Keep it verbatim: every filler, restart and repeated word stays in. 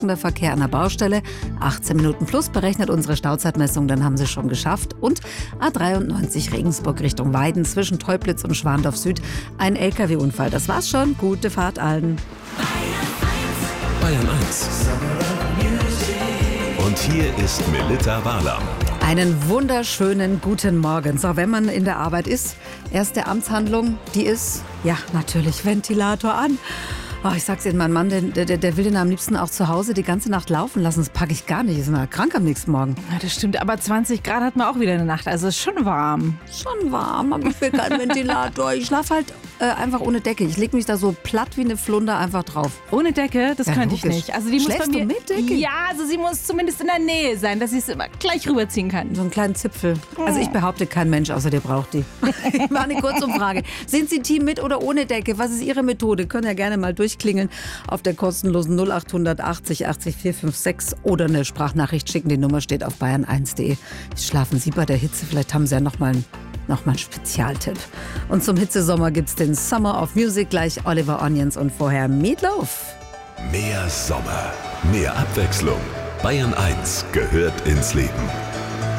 Der Verkehr an der Baustelle. achtzehn Minuten plus berechnet unsere Stauzeitmessung, dann haben sie schon geschafft. Und A dreiundneunzig Regensburg Richtung Weiden zwischen Teublitz und Schwandorf Süd. Ein L K W-Unfall. Das war's schon. Gute Fahrt allen. Bayern eins. Und hier ist Melitta Walam. Einen wunderschönen guten Morgen. So, wenn man in der Arbeit ist, erste Amtshandlung, die ist, ja, natürlich Ventilator an. Oh, ich sag's Ihnen, mein Mann, der, der, der will den am liebsten auch zu Hause die ganze Nacht laufen lassen. Das packe ich gar nicht. Ist mal krank am nächsten Morgen. Ja, das stimmt, aber zwanzig Grad hat man auch wieder eine Nacht. Also ist schon warm. Schon warm, aber ich will keinen Ventilator. Ich schlafe halt äh, einfach ohne Decke. Ich lege mich da so platt wie eine Flunder einfach drauf. Ohne Decke? Das Ja, könnte ich logisch. nicht. Also die muss Schläfst bei mir, du mit Decke? Ja, also sie muss zumindest in der Nähe sein, dass ich es immer gleich rüberziehen kann. So einen kleinen Zipfel. Also ich behaupte, kein Mensch außer dir braucht die. Ich mache eine Kurzumfrage. Sind Sie Team mit oder ohne Decke? Was ist Ihre Methode? Können ja gerne mal durchklingeln auf der kostenlosen null acht achtzig achtzig vier fünf sechs oder eine Sprachnachricht schicken. Die Nummer steht auf bayern eins punkt de. Schlafen Sie bei der Hitze? Vielleicht haben Sie ja noch mal einen noch mal einen Spezialtipp. Und zum Hitzesommer gibt's den Summer of Music, gleich Oliver Onions und vorher Meatloaf. Mehr Sommer, mehr Abwechslung. Bayern eins gehört ins Leben.